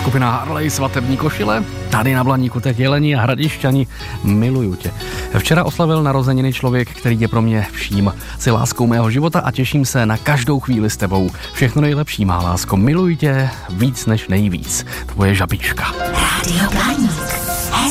skupina Harley, Svatební košile. Tady na Blaníku tak Jeleni a Hradišťani, miluju tě. Včera oslavil narozeniny člověk, který je pro mě vším. Jsi láskou mého života a těším se na každou chvíli s tebou. Všechno nejlepší, má lásko, miluji tě víc než nejvíc. Tvoje Žabička. Rádio Blaník.